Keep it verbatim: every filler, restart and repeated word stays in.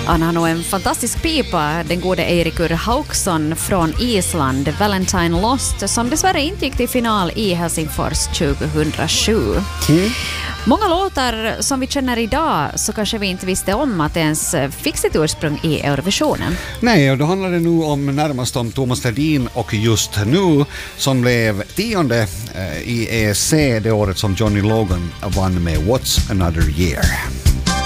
Han har nog en fantastisk pipa, den gode Eirikur Hauksson från Island, Valentine Lost, som dessvärre inte gick till final i Helsingfors tjugohundrasju. Mm. Många låtar som vi känner idag så kanske vi inte visste om att det ens fick sitt ursprung i Eurovisionen. Nej, och då handlar det nu om närmast om Thomas Ledin och Just Nu som blev tionde i E S C det året som Johnny Logan vann med What's Another Year.